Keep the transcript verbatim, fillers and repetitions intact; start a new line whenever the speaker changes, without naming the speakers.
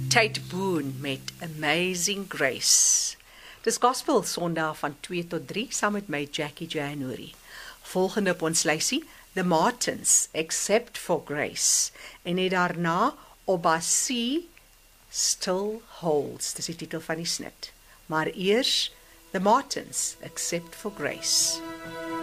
Tate Boone met Amazing Grace. Dis Gospel Sondag van twee tot drie, saam met my Jackie January. Volgende op ons lysie, The Martins, Except for Grace. En net daarna, Obasi Still Holds, dis die titel van die snit. Maar eers, The Martins, Except for Grace.